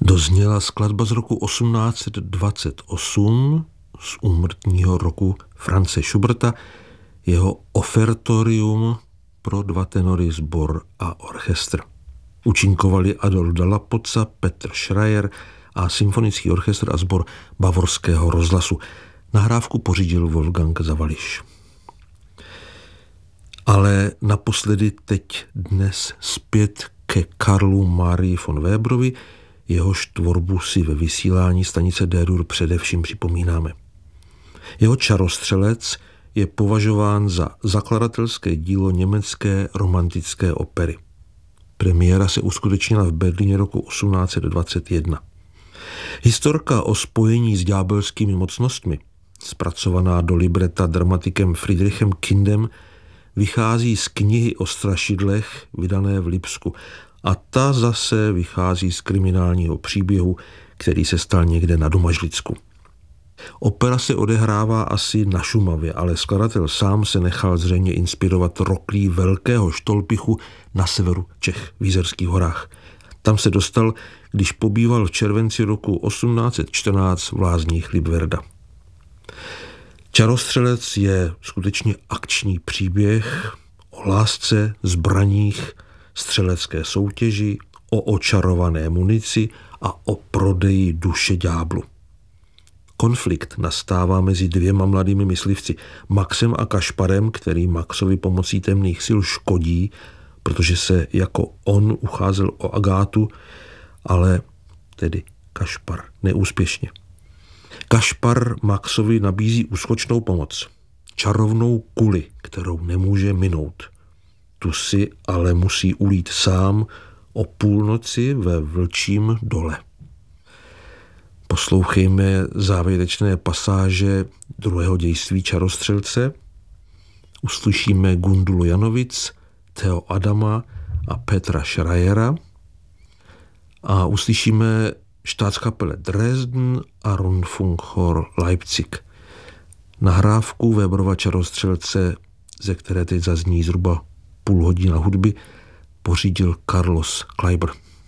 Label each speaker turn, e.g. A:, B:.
A: dozněla skladba z roku 1828 z úmrtního roku Franze Schuberta, jeho ofertorium pro 2 tenory, sbor a orchestr. Účinkovali Adolf Dalla-Pozza, Petr Schreier a symfonický orchestr a sbor Bavorského rozhlasu. Nahrávku pořídil Wolfgang Zawalisch. Ale naposledy teď dnes zpět ke Karlu Marii von Weberovi, jehož tvorbu si ve vysílání stanice D-Dur především připomínáme. Jeho Čarostřelec je považován za zakladatelské dílo německé romantické opery. Premiéra se uskutečnila v Berlíně roku 1821. Historka o spojení s ďábelskými mocnostmi, zpracovaná do libreta dramatikem Friedrichem Kindem, vychází z knihy o strašidlech vydané v Lipsku a ta zase vychází z kriminálního příběhu, který se stal někde na Domažlicku. Opera se odehrává asi na Šumavě, ale skladatel sám se nechal zřejmě inspirovat roklí Velkého Štolpichu na severu Čech v Jizerských horách. Tam se dostal, když pobýval v červenci roku 1814 v lázních Libverda. Čarostřelec je skutečně akční příběh o lásce, zbraních, střelecké soutěži, o očarované munici a o prodeji duše ďáblu. Konflikt nastává mezi 2 mladými myslivci, Maxem a Kašparem, který Maxovi pomocí temných sil škodí, protože se jako on ucházel o Agátu, ale tedy Kašpar neúspěšně. Kašpar Maxovi nabízí úskočnou pomoc, čarovnou kuli, kterou nemůže minout. Tu si ale musí ulít sám o půlnoci ve Vlčím dole. Poslouchejme závěrečné pasáže druhého dějství Čarostřelce. Uslyšíme Gundulu Janovic, Theo Adama a Petra Schreiera a uslyšíme Staatskapelle Dresden a Rundfunkchor Leipzig. Nahrávku Weberova Čarostřelce, ze které teď zazní zhruba půl hodina hudby, pořídil Carlos Kleiber.